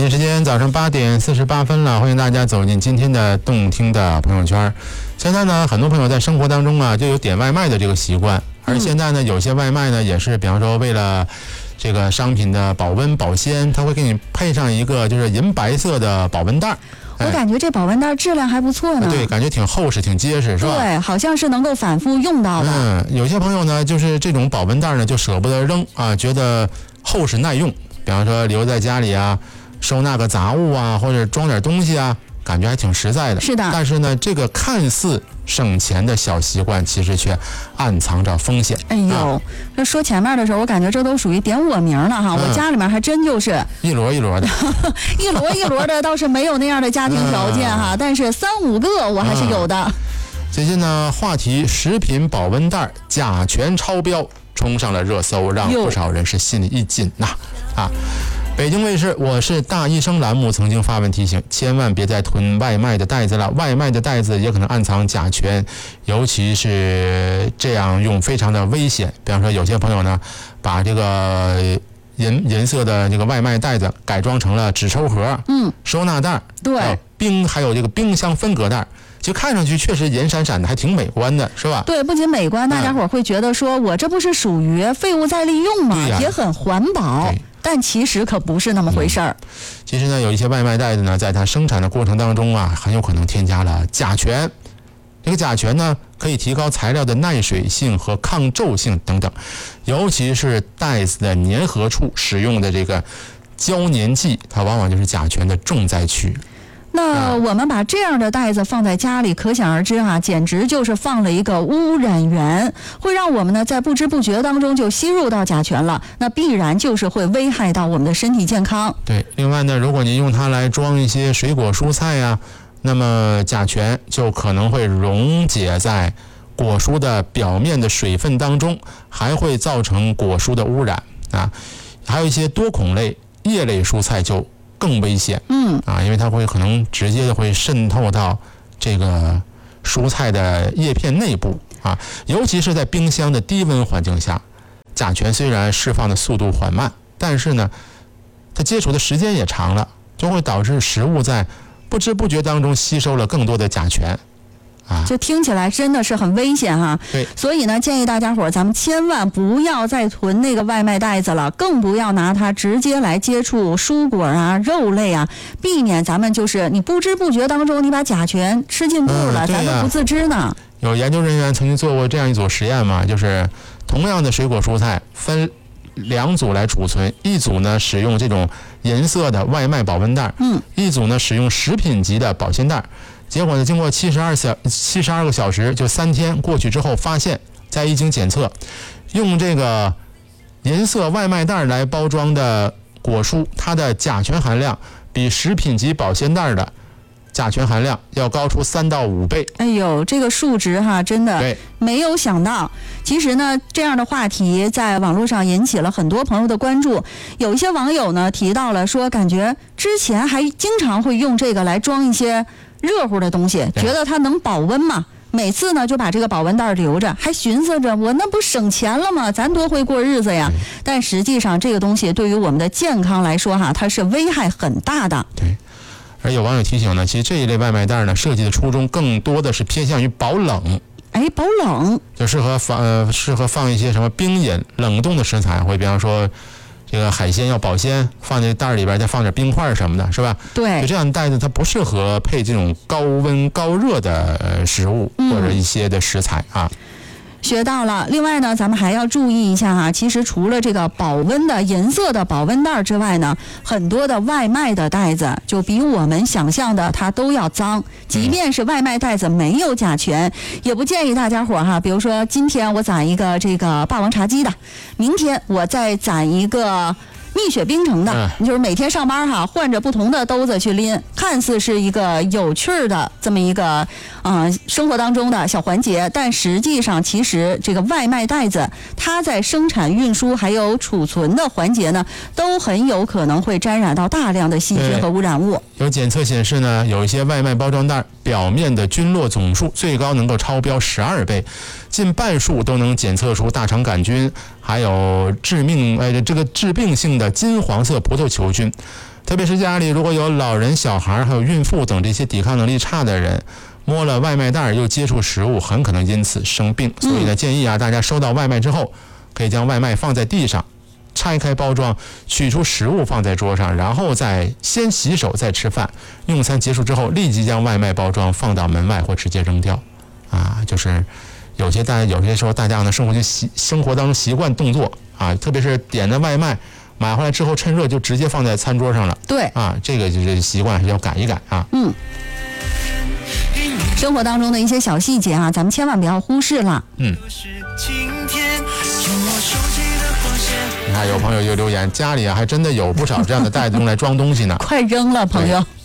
北京时间早上8点48分了，欢迎大家走进今天的动听的朋友圈。现在呢，很多朋友在生活当中啊，就有点外卖的这个习惯，而现在呢，有些外卖呢也是，比方说为了这个商品的保温保鲜，它会给你配上一个就是银白色的保温袋。 我感觉这保温袋质量还不错呢。 对，感觉挺厚实挺结实，是吧？ 对，好像是能够反复用到的。 有些朋友呢，就是这种保温袋呢就舍不得扔啊，觉得厚实耐用，比方说留在家里啊，收纳个杂物啊，或者装点东西啊，感觉还挺实在的。 是的。 但是呢，这个看似省钱的小习惯，其实却暗藏着风险。 哎呦，这说前面的时候，我感觉这都属于点我名了哈。我家里面还真就是一摞一摞的， 一摞的，倒是没有那样的家庭条件哈，但是3、5个我还是有的。 最近呢，话题食品保温袋甲醛超标冲上了热搜，让不少人是心里一紧呐。北京卫视《我是大医生》栏目曾经发文提醒，千万别再囤外卖的袋子了，外卖的袋子也可能暗藏甲醛，尤其是这样用非常的危险。比方说，有些朋友呢，把这个银色的这个外卖袋子改装成了纸抽盒、收纳袋， 对， 还有这个冰箱分隔袋。就看上去确实银闪闪的，还挺美观的，是吧？ 对，不仅美观，大家伙会觉得说，我这不是属于废物再利用吗？也很环保。但其实可不是那么回事儿。 其实呢，有一些外卖袋子呢，在它生产的过程当中啊，很有可能添加了甲醛。这个甲醛呢，可以提高材料的耐水性和抗皱性等等，尤其是袋子的粘合处使用的这个胶粘剂，它往往就是甲醛的重灾区。 那我们把这样的袋子放在家里，可想而知啊，简直就是放了一个污染源，会让我们呢在不知不觉当中就吸入到甲醛了，那必然就是会危害到我们的身体健康。 对，另外呢，如果您用它来装一些水果蔬菜啊，那么甲醛就可能会溶解在果蔬的表面的水分当中，还会造成果蔬的污染啊。还有一些多孔类、叶类蔬菜就更危险，因为它会可能直接的会渗透到这个蔬菜的叶片内部啊，尤其是在冰箱的低温环境下，甲醛虽然释放的速度缓慢，但是呢，它接触的时间也长了，就会导致食物在不知不觉当中吸收了更多的甲醛。 就听起来真的是很危险哈。 对， 所以呢，建议大家伙咱们千万不要再囤那个外卖袋子了，更不要拿它直接来接触蔬果啊、肉类啊，避免咱们就是你不知不觉当中你把甲醛吃进肚了，咱都不自知呢。 有研究人员曾经做过这样一组实验嘛，就是同样的水果蔬菜分2组来储存，一组呢使用这种银色的外卖保温袋，一组呢使用食品级的保鲜袋。结果呢，经过72个小时，就3天过去之后，发现，在一经检测，用这个银色外卖袋来包装的果蔬，它的甲醛含量比食品级保鲜袋的甲醛含量要高出3到5倍。 哎呦，这个数值哈，真的没有想到。其实呢，这样的话题在网络上引起了很多朋友的关注。有一些网友呢提到了说，感觉之前还经常会用这个来装一些热乎的东西，觉得它能保温嘛，每次呢就把这个保温袋留着，还寻思着我那不省钱了吗？咱多会过日子呀。但实际上这个东西对于我们的健康来说哈，它是危害很大的。 对。而有网友提醒呢，其实这一类外卖袋呢，设计的初衷更多的是偏向于保冷。 保冷就适合放一些什么冰饮、冷冻的食材，或比方说这个海鲜要保鲜，放在袋里边再放点冰块什么的，是吧？ 对， 就这样的袋子它不适合配这种高温高热的食物或者一些的食材啊。 学到了。另外呢，咱们还要注意一下哈，其实除了这个保温的银色的保温袋之外呢，很多的外卖的袋子就比我们想象的它都要脏。即便是外卖袋子没有甲醛，也不建议大家伙哈，比如说今天我攒一个这个霸王茶姬的，明天我再攒一个蜜雪冰城的，就是每天上班哈，换着不同的兜子去拎，看似是一个有趣的这么一个生活当中的小环节，但实际上其实这个外卖袋子它在生产运输还有储存的环节呢，都很有可能会沾染到大量的细菌和污染物。 有检测显示呢，有一些外卖包装袋表面的菌落总数最高能够超标12倍，近半数都能检测出大肠杆菌，还有致病性的金黄色葡萄球菌。 特别是家里如果有老人、小孩还有孕妇等这些抵抗能力差的人，摸了外卖袋又接触食物，很可能因此生病。所以呢，建议大家收到外卖之后，可以将外卖放在地上，拆开包装，取出食物放在桌上，然后再先洗手再吃饭。用餐结束之后，立即将外卖包装放到门外或直接扔掉。就是有些时候大家呢生活当中习惯动作特别是点的外卖买回来之后趁热就直接放在餐桌上了。对这个就是习惯还是要改一改生活当中的一些小细节咱们千万不要忽视了。 你看有朋友就留言，家里还真的有不少这样的袋子用来装东西呢。 快扔了，朋友。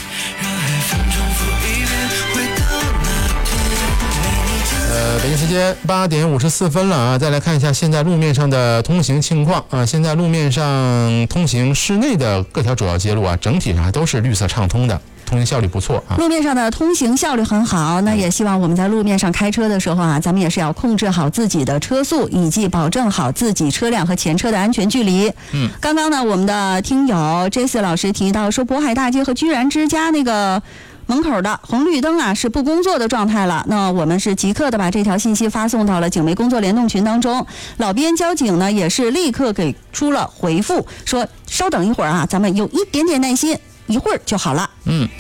北京时间8点54分了再来看一下现在路面上的通行情况现在路面上通行市内的各条主要街路整体上都是绿色畅通的，通行效率不错路面上的通行效率很好，那也希望我们在路面上开车的时候咱们也是要控制好自己的车速，以及保证好自己车辆和前车的安全距离。刚刚呢，我们的听友 Jesse 老师提到说，渤海大街和居然之家那个门口的红绿灯是不工作的状态了，那我们是即刻的把这条信息发送到了警卫工作联动群当中，老边交警呢也是立刻给出了回复，说稍等一会儿咱们有一点点耐心，一会儿就好了。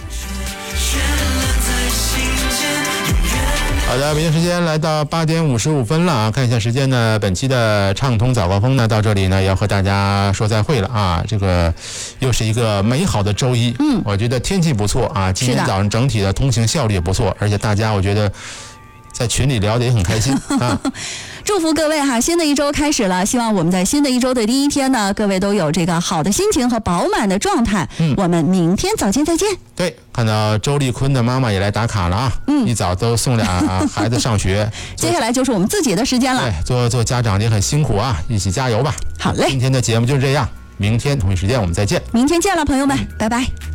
好的，北京时间来到8点55分了看一下时间呢，本期的畅通早高峰呢到这里呢要和大家说再会了这个又是一个美好的周一。我觉得天气不错今天早上整体的通行效率也不错，而且大家我觉得在群里聊得也很开心祝福各位新的一周开始了，希望我们在新的一周的第一天呢，各位都有这个好的心情和饱满的状态。我们明天早间再见。 对，看到周丽坤的妈妈也来打卡了一早都送俩孩子上学接下来就是我们自己的时间了。 做家长也很辛苦一起加油吧。 好嘞， 今天的节目就是这样，明天同一时间我们再见。 明天见了，朋友们，拜拜。